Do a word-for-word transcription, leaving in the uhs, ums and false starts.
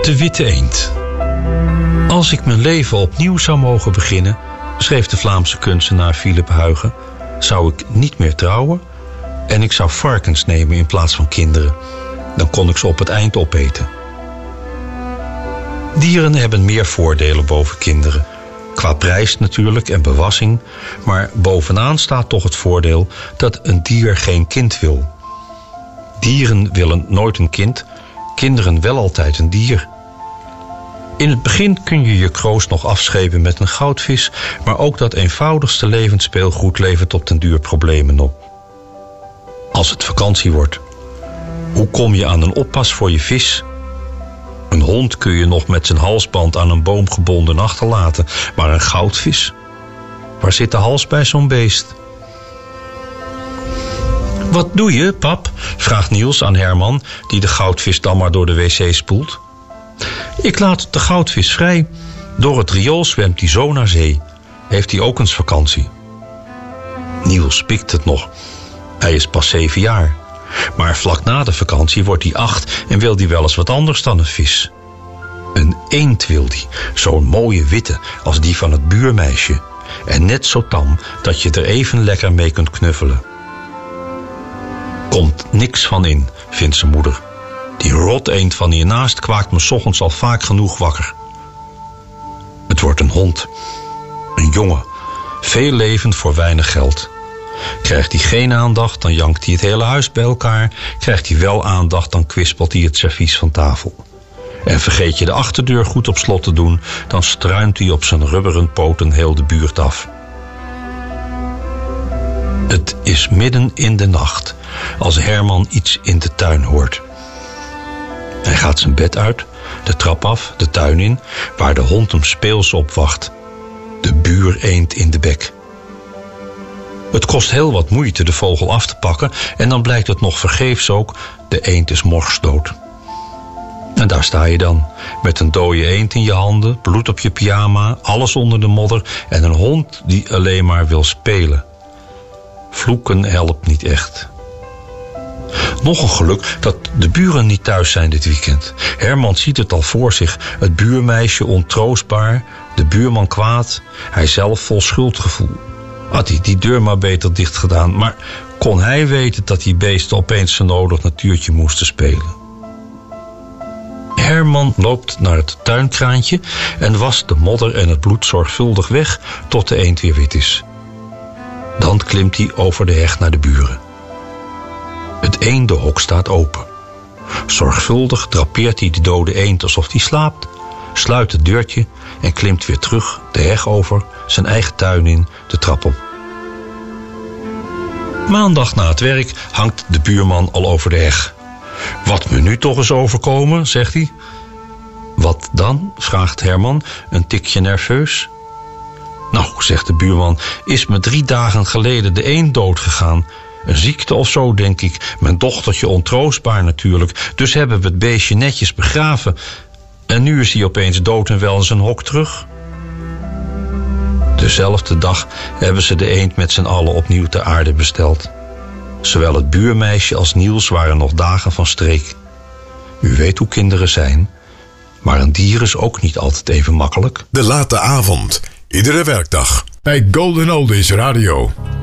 De witte eend. Als ik mijn leven opnieuw zou mogen beginnen, schreef de Vlaamse kunstenaar Philip Huygens, zou ik niet meer trouwen en ik zou varkens nemen in plaats van kinderen. Dan kon ik ze op het eind opeten. Dieren hebben meer voordelen boven kinderen. Qua prijs natuurlijk en bewassing, maar bovenaan staat toch het voordeel dat een dier geen kind wil. Dieren willen nooit een kind, kinderen wel altijd een dier. In het begin kun je je kroost nog afschepen met een goudvis, maar ook dat eenvoudigste levensspeelgoed levert op den duur problemen op. Als het vakantie wordt, hoe kom je aan een oppas voor je vis? Een hond kun je nog met zijn halsband aan een boom gebonden achterlaten, maar een goudvis? Waar zit de hals bij zo'n beest? Wat doe je, pap? Vraagt Niels aan Herman, die de goudvis dan maar door de wc spoelt. Ik laat de goudvis vrij. Door het riool zwemt hij zo naar zee. Heeft hij ook eens vakantie? Niels pikt het nog. Hij is pas zeven jaar. Maar vlak na de vakantie wordt hij acht en wil hij wel eens wat anders dan een vis. Een eend wil hij, zo'n mooie witte als die van het buurmeisje. En net zo tam dat je er even lekker mee kunt knuffelen. Komt niks van in, vindt zijn moeder. Die roteend van hiernaast kwaakt me 's ochtends al vaak genoeg wakker. Het wordt een hond. Een jongen. Veel levend voor weinig geld. Krijgt hij geen aandacht, dan jankt hij het hele huis bij elkaar. Krijgt hij wel aandacht, dan kwispelt hij het servies van tafel. En vergeet je de achterdeur goed op slot te doen, dan struint hij op zijn rubberen poten heel de buurt af. Het is midden in de nacht als Herman iets in de tuin hoort. Hij gaat zijn bed uit, de trap af, de tuin in, waar de hond hem speels op wacht. De buureend in de bek. Het kost heel wat moeite de vogel af te pakken en dan blijkt het nog vergeefs ook, de eend is morsdood. En daar sta je dan, met een dode eend in je handen, bloed op je pyjama, alles onder de modder en een hond die alleen maar wil spelen. Vloeken helpt niet echt. Nog een geluk dat de buren niet thuis zijn dit weekend. Herman ziet het al voor zich. Het buurmeisje ontroostbaar, de buurman kwaad, hij zelf vol schuldgevoel. Had hij die deur maar beter dicht gedaan, maar kon hij weten dat die beesten opeens zo nodig natuurtje moesten spelen. Herman loopt naar het tuinkraantje en wast de modder en het bloed zorgvuldig weg tot de eend weer wit is. Dan klimt hij over de heg naar de buren. Het eendenhok staat open. Zorgvuldig drapeert hij de dode eend alsof hij slaapt, sluit het deurtje en klimt weer terug de heg over, zijn eigen tuin in, de trap op. Maandag na het werk hangt de buurman al over de heg. Wat me nu toch eens overkomen, zegt hij. Wat dan? Vraagt Herman, een tikje nerveus. Nou, zegt de buurman, is me drie dagen geleden de eend doodgegaan. Een ziekte of zo, denk ik. Mijn dochtertje ontroostbaar natuurlijk. Dus hebben we het beestje netjes begraven. En nu is hij opeens dood en wel in zijn hok terug. Dezelfde dag hebben ze de eend met z'n allen opnieuw ter aarde besteld. Zowel het buurmeisje als Niels waren nog dagen van streek. U weet hoe kinderen zijn. Maar een dier is ook niet altijd even makkelijk. De late avond. Iedere werkdag. Bij Golden Oldies Radio.